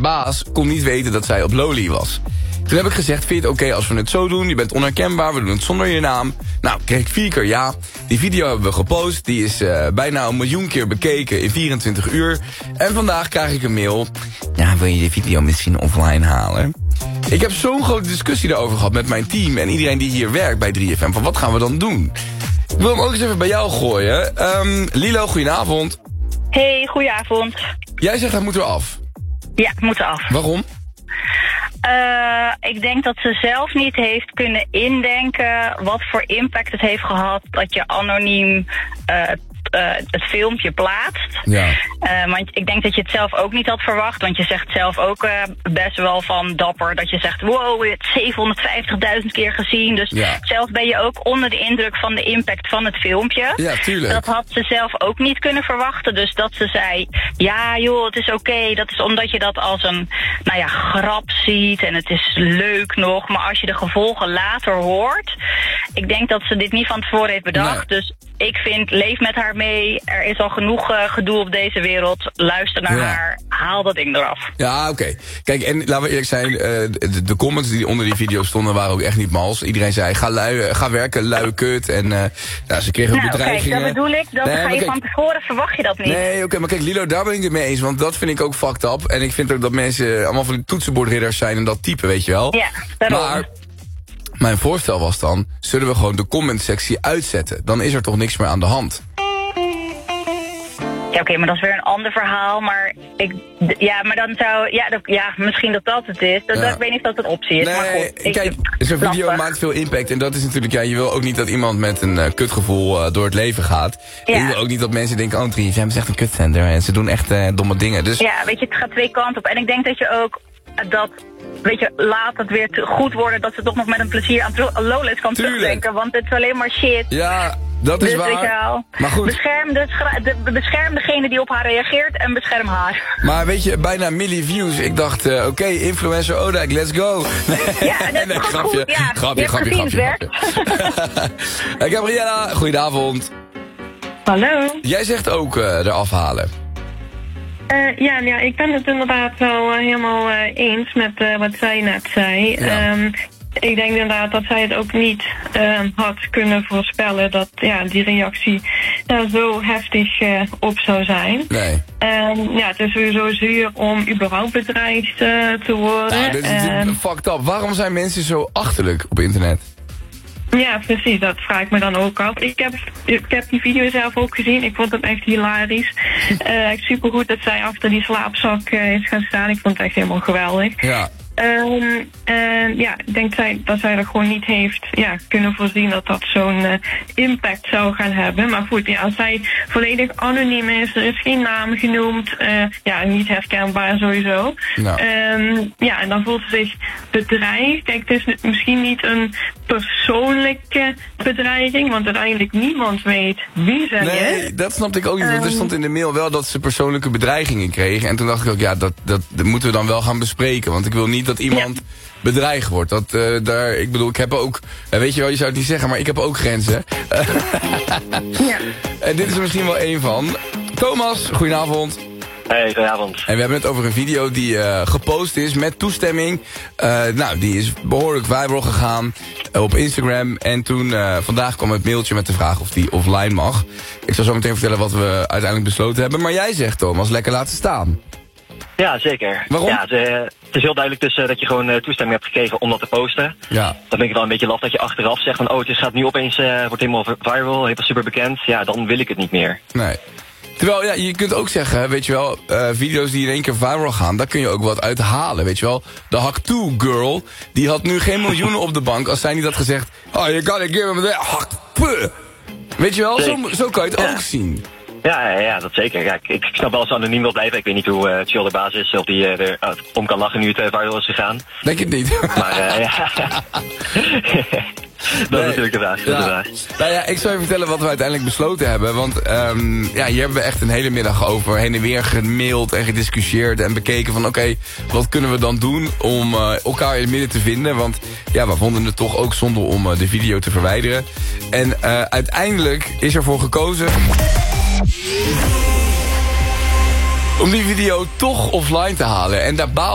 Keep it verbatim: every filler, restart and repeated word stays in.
baas kon niet weten dat zij op Loli was. Toen heb ik gezegd, vind je het oké okay als we het zo doen? Je bent onherkenbaar, we doen het zonder je naam. Nou, kreeg ik vier keer ja. Die video hebben we gepost. Die is uh, bijna een miljoen keer bekeken in vierentwintig uur. En vandaag krijg ik een mail. Ja, wil je die video misschien offline halen? Ik heb zo'n grote discussie daarover gehad met mijn team en iedereen die hier werkt bij drie F M. Van wat gaan we dan doen? Ik wil hem ook eens even bij jou gooien. Um, Lilo, goedenavond. Hey, goedenavond. Jij zegt hij moet eraf. Ja, het moet eraf. Waarom? Uh, ik denk dat ze zelf niet heeft kunnen indenken wat voor impact het heeft gehad dat je anoniem uh, uh, het filmpje plaatst. Ja. Uh, want ik denk dat je het zelf ook niet had verwacht, want je zegt zelf ook uh, best wel van dapper dat je zegt, wow, je hebt zevenhonderdvijftigduizend keer gezien. Dus ja. zelf ben je ook onder de indruk van de impact van het filmpje. Ja, tuurlijk. Dat had ze zelf ook niet kunnen verwachten. Dus dat ze zei, ja joh, het is oké. Okay. Dat is omdat je dat als een, nou ja, grap ziet en het is leuk nog. Maar als je de gevolgen later hoort, ik denk dat ze dit niet van tevoren heeft bedacht. Nee. Dus ik vind, leef met haar mee. Er is al genoeg uh, gedoe op deze wereld. Luister naar ja. haar. Haal dat ding eraf. Ja, oké. Okay. Kijk, en laten we eerlijk zijn. Uh, de, de comments die onder die video stonden waren ook echt niet mals. Iedereen zei, ga, lui, ga werken, lui kut. En uh, ja, ze kregen ook nou, bedreigingen. Kijk, dat bedoel ik. Dan nee, ga je kijk, van tevoren, verwacht je dat niet. Nee, oké. Okay, maar kijk, Lilo, daar ben ik het mee eens. Want dat vind ik ook fucked up. En ik vind ook dat mensen allemaal van die toetsenbordridders zijn en dat type, weet je wel. Ja, daarom. Maar mijn voorstel was dan, zullen we gewoon de commentsectie uitzetten? Dan is er toch niks meer aan de hand. Ja, oké, okay, maar dat is weer een ander verhaal. Maar ik, ja, maar dan zou, ja, dat, ja misschien dat dat het is. Dat, ja. dat, ik weet niet of dat een optie is. Nee, maar goed, ik, kijk, zo'n video lastig. maakt veel impact. En dat is natuurlijk, ja, je wil ook niet dat iemand met een uh, kutgevoel uh, door het leven gaat. Ja. En je wil ook niet dat mensen denken, oh, drie F M is echt een kutzender. En ze doen echt uh, domme dingen. Dus ja, weet je, het gaat twee kanten op. En ik denk dat je ook dat, weet je, laat het weer goed worden dat ze toch nog met een plezier aan Lowlands kan Tuurlijk. terugdenken. Want het is alleen maar shit. Ja, dat is dus, waar. Weet je wel, maar goed. Bescherm, de, de, bescherm degene die op haar reageert en bescherm haar. Maar weet je, bijna milli views. Ik dacht, uh, oké, okay, influencer Odak, let's go. Ja, dat is nee, goed, grapje, goed. Ja, grapje, je grapje, hebt grapje, grapje. Hey, Gabriella, goedenavond. Hallo. Jij zegt ook uh, eraf halen. Uh, ja, ja, ik ben het inderdaad wel uh, helemaal uh, eens met uh, wat zij net zei. Ja. Um, ik denk inderdaad dat zij het ook niet uh, had kunnen voorspellen dat ja, die reactie daar zo heftig uh, op zou zijn. Nee. Um, ja, het is sowieso zuur om überhaupt bedreigd uh, te worden. Ja, dit is um, fucked up. Waarom zijn mensen zo achterlijk op internet? Ja, precies. Dat vraag ik me dan ook af. Ik heb, ik heb die video zelf ook gezien. Ik vond het echt hilarisch. Uh, echt supergoed dat zij achter die slaapzak uh, is gaan staan. Ik vond het echt helemaal geweldig. Ja. Um, uh, ja, ik denk zij, dat zij er gewoon niet heeft ja, kunnen voorzien dat dat zo'n uh, impact zou gaan hebben. Maar goed, ja, als zij volledig anoniem is, er is geen naam genoemd, uh, ja, niet herkenbaar sowieso. Nou. Um, ja, en dan voelt ze zich bedreigd. Kijk, het is misschien niet een persoonlijke bedreiging, want uiteindelijk niemand weet wie zij nee, is. Nee, dat snapte ik ook niet, want er stond in de mail wel dat ze persoonlijke bedreigingen kregen. En toen dacht ik ook, ja, dat, dat, dat moeten we dan wel gaan bespreken, want ik wil niet dat iemand ja. bedreigd wordt. Dat, uh, daar, ik bedoel, ik heb ook, uh, weet je wel, je zou het niet zeggen, maar ik heb ook grenzen. Ja. En dit is er misschien wel één van. Thomas, goedenavond. Hey, goedenavond. En we hebben het over een video die uh, gepost is met toestemming. Uh, nou, die is behoorlijk viral gegaan uh, op Instagram. En toen, uh, vandaag kwam het mailtje met de vraag of die offline mag. Ik zal zo meteen vertellen wat we uiteindelijk besloten hebben. Maar jij zegt, Thomas, lekker laten staan. Ja, zeker. Waarom? Ja, het, uh, het is heel duidelijk dus uh, dat je gewoon uh, toestemming hebt gegeven om dat te posten. Ja. Dan vind ik wel een beetje laf dat je achteraf zegt van, oh, het gaat nu opeens, uh, wordt helemaal viral, helemaal super bekend. Ja, dan wil ik het niet meer. Nee. Terwijl, ja, je kunt ook zeggen, weet je wel, uh, video's die in één keer viral gaan, daar kun je ook wat uit halen, weet je wel. De Hak twee girl, die had nu geen miljoenen op de bank als zij niet had gezegd, oh, you gotta give him that Hak twee. Weet je wel, zo, zo kan je het ja. ook zien. Ja, ja, ja, dat zeker. Ja, ik, ik snap wel als ze anoniem wil blijven. Ik weet niet hoe uh, chill de baas is, of die uh, er uh, om kan lachen nu het uh, viral is gegaan. Denk het niet. Maar, uh, ja. Dat nee, is natuurlijk de vraag. Ja. De vraag. Nou ja, ik zal je vertellen wat we uiteindelijk besloten hebben. Want um, ja, hier hebben we echt een hele middag over heen en weer gemaild en gediscussieerd en bekeken van oké, okay, wat kunnen we dan doen om uh, elkaar in het midden te vinden. Want ja, we vonden het toch ook zonde om uh, de video te verwijderen. En uh, uiteindelijk is ervoor gekozen om die video toch offline te halen. En daar baal